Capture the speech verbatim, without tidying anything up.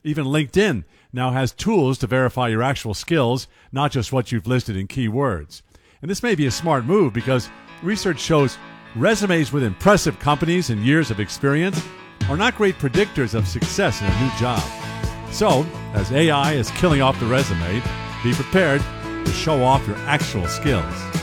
Even LinkedIn now has tools to verify your actual skills, not just what you've listed in keywords. And this may be a smart move because research shows resumes with impressive companies and years of experience are not great predictors of success in a new job. So, as A I is killing off the resume, be prepared to show off your actual skills.